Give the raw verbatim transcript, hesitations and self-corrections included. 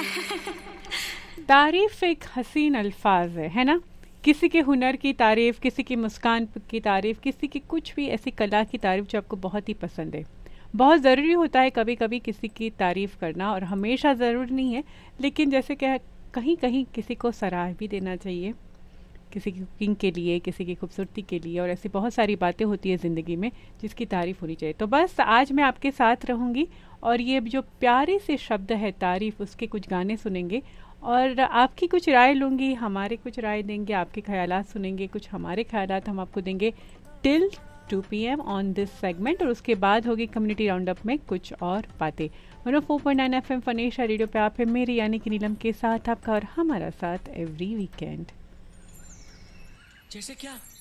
तारीफ एक हसीन अल्फाज है है ना। किसी के हुनर की तारीफ, किसी की मुस्कान की तारीफ, किसी की कुछ भी ऐसी कला की तारीफ जो आपको बहुत ही पसंद है। बहुत ज़रूरी होता है कभी कभी किसी की तारीफ करना, और हमेशा ज़रूर नहीं है, लेकिन जैसे कि कहीं कहीं किसी को सराह भी देना चाहिए, किसी की कुकिंग के लिए, किसी की खूबसूरती के लिए, और ऐसी बहुत सारी बातें होती है ज़िंदगी में जिसकी तारीफ़ होनी चाहिए। तो बस आज मैं आपके साथ रहूँगी, और ये जो प्यारे से शब्द है तारीफ़, उसके कुछ गाने सुनेंगे और आपकी कुछ राय लूँगी, हमारे कुछ राय देंगे, आपके ख़यालात सुनेंगे, कुछ हमारे ख़यालात हम आपको देंगे till two P M on this segment. और उसके बाद होगी कम्युनिटी राउंड अप में कुछ और बातें। One O four point nine F M फनेशा radio पे आप है मेरी यानी कि नीलम के साथ, आपका और हमारा साथ एवरी वीकेंड। जैसे क्या?